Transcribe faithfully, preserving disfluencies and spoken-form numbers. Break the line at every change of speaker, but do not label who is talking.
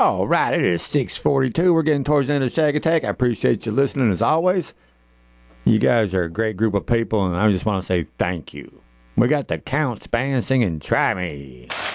All right, it is six forty-two. We're getting towards the end of Shag Attack. I appreciate you listening as always. You guys are a great group of people, and I just want to say thank you. We got the Counts Band singing Try Me.